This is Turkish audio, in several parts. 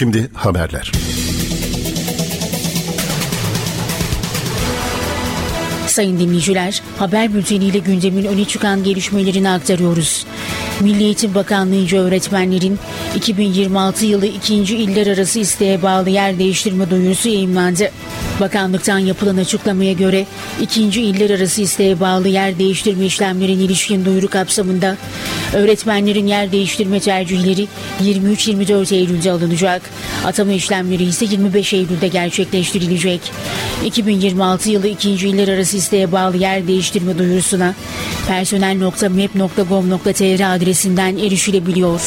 Şimdi haberler. Sayın dinleyiciler, haber bülteniyle gündemin öne çıkan gelişmelerini aktarıyoruz. Milli Eğitim Bakanlığı'nca öğretmenlerin 2026 yılı 2. iller arası isteğe bağlı yer değiştirme duyurusu yayımlandı. Bakanlıktan yapılan açıklamaya göre 2. iller arası isteğe bağlı yer değiştirme işlemlerine ilişkin duyuru kapsamında öğretmenlerin yer değiştirme tercihleri 23-24 Eylül'de alınacak. Atama işlemleri ise 25 Eylül'de gerçekleştirilecek. 2026 yılı 2. iller arası isteğe bağlı yer değiştirme duyurusuna personel.mep.gov.tr adresinden erişilebiliyor.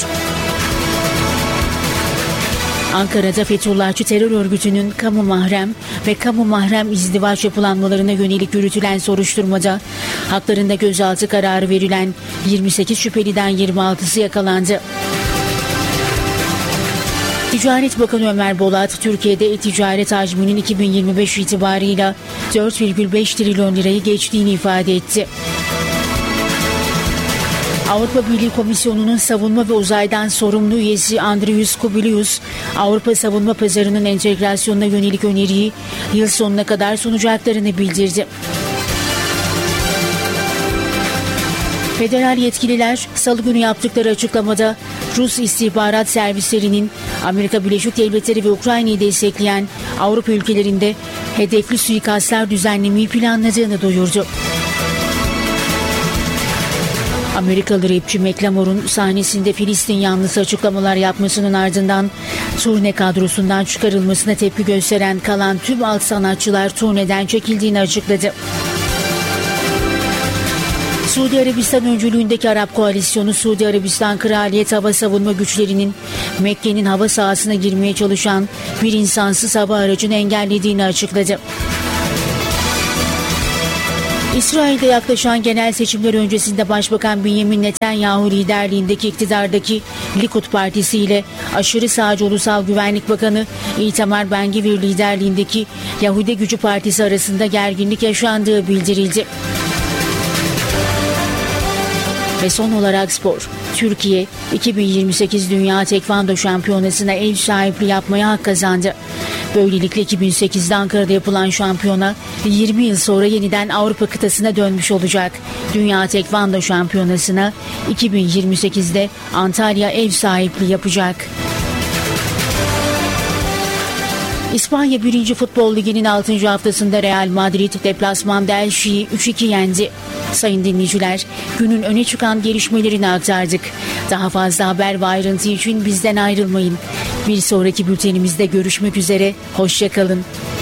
Ankara'da Fethullahçı terör örgütünün kamu mahrem ve kamu mahrem izdivaç yapılanmalarına yönelik yürütülen soruşturmada haklarında gözaltı kararı verilen 28 şüpheliden 26'sı yakalandı. Ticaret Bakanı Ömer Bolat, Türkiye'de e-ticaret hacminin 2025 itibarıyla 4,5 trilyon lirayı geçtiğini ifade etti. Avrupa Birliği Komisyonu'nun savunma ve uzaydan sorumlu üyesi Andrius Kubilius, Avrupa savunma pazarının entegrasyonuna yönelik öneriyi yıl sonuna kadar sunacaklarını bildirdi. Federal yetkililer Salı günü yaptıkları açıklamada Rus istihbarat servislerinin Amerika Birleşik Devletleri ve Ukrayna'yı destekleyen Avrupa ülkelerinde hedefli suikastlar düzenlemeyi planladığını duyurdu. Amerikalı rapçi Macklemore'un sahnesinde Filistin yanlısı açıklamalar yapmasının ardından turne kadrosundan çıkarılmasına tepki gösteren kalan tüm alt sanatçılar turneden çekildiğini açıkladı. Suudi Arabistan öncülüğündeki Arap Koalisyonu, Suudi Arabistan Kraliyet Hava Savunma Güçleri'nin Mekke'nin hava sahasına girmeye çalışan bir insansız hava aracını engellediğini açıkladı. İsrail'de yaklaşan genel seçimler öncesinde Başbakan Benjamin Netanyahu liderliğindeki iktidardaki Likud Partisi ile aşırı sağcı Ulusal Güvenlik Bakanı İtamar Ben-Gvir liderliğindeki Yahudi Gücü Partisi arasında gerginlik yaşandığı bildirildi. Ve son olarak spor. Türkiye 2028 Dünya Tekvando Şampiyonası'na ev sahipliği yapmaya hak kazandı. Böylelikle 2008'de Ankara'da yapılan şampiyona 20 yıl sonra yeniden Avrupa kıtasına dönmüş olacak. Dünya Tekvando Şampiyonası'na 2028'de Antalya ev sahipliği yapacak. İspanya 1. Futbol Ligi'nin 6. haftasında Real Madrid deplasmanda Elche'yi 3-2 yendi. Sayın dinleyiciler, günün öne çıkan gelişmelerini aktardık. Daha fazla haber ve ayrıntı için bizden ayrılmayın. Bir sonraki bültenimizde görüşmek üzere, hoşça kalın.